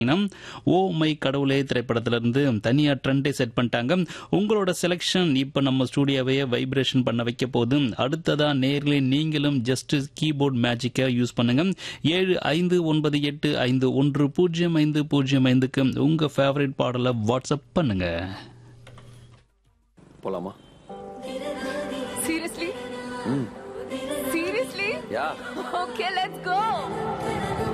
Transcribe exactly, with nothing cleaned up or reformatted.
Oh my கடவுளே திரைப்படத்திலிருந்து தனியா ட்ரெண்டே செட் பண்ணிட்டாங்க. உங்களோட செலெக்ஷன் இப்ப நம்ம ஸ்டூடியோவையே வைப்ரேஷன் பண்ண வைக்க போது. அடுத்ததா நேர்ல நீங்களும் ஜஸ்ட் கீபோர்ட் மேஜிக்கை யூஸ் பண்ணுங்க. ஏழு ஐந்து ஒன்பது எட்டு ஐந்து ஒன்று பூஜ்ஜியம் ஐந்து பூஜ்ஜியம் ஐந்துக்கு உங்க ஃபேவரட் பாடலை வாட்ஸ்அப் பண்ணுங்க. போலாமா? Seriously? ம். Seriously? Yeah. Okay, let's go.